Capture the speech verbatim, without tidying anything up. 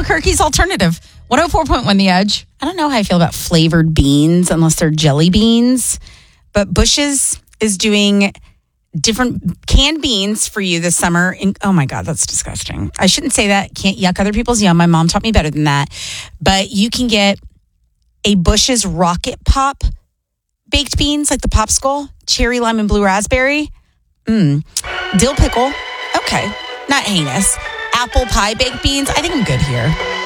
Albuquerque's alternative. one oh four point one The Edge. I don't know how I feel about flavored beans unless they're jelly beans. But Bush's is doing different canned beans for you this summer. In, oh my God, that's disgusting. I shouldn't say that. Can't yuck other people's yum. My mom taught me better than that. But you can get a Bush's Rocket Pop baked beans, like the popsicle, cherry, lime, and blue raspberry. Mmm. Dill pickle. Okay. Not heinous. Apple pie baked beans. I think I'm good here.